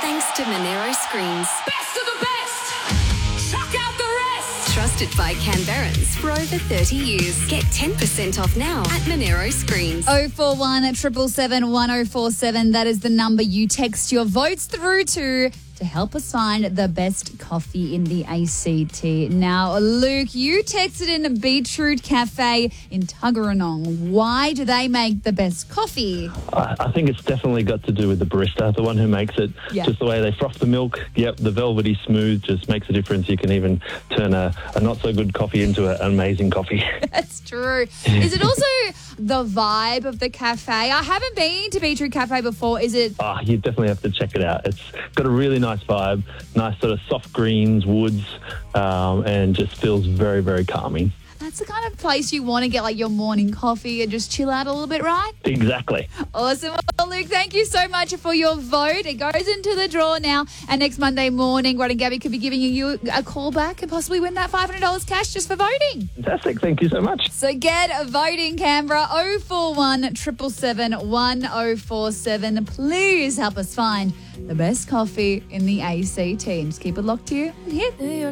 Thanks to Monero Screens. Best of the best! Chuck out the rest! Trusted by Canberrans for over 30 years. Get 10% off now at Monero Screens. 041 777 1047. That is the number you text your votes through to help us find the best coffee in the ACT. Now, Luke, you texted in Beetroot Cafe in Tuggeranong. Why do they make the best coffee? I think it's definitely got to do with the barista, the one who makes it. Yeah. Just the way they froth the milk. Yep, the velvety smooth just makes a difference. You can even turn a not-so-good coffee into an amazing coffee. That's true. Is it also the vibe of the cafe? I haven't been to Beetroot Cafe before. Is it? You definitely have to check it out. It's got a really nice vibe, nice sort of soft greens, woods, and just feels very, very calming. That's the kind of place you want to get like your morning coffee and just chill out a little bit, right? Exactly. Awesome. Well, Luke, thank you so much for your vote. It goes into the draw now. And next Monday morning, Rod and Gabby could be giving you a call back and possibly win that $500 cash just for voting. Fantastic. Thank you so much. So get a voting, Canberra. 041 777 1047. Please help us find the best coffee in the ACT. And just keep it locked to you here.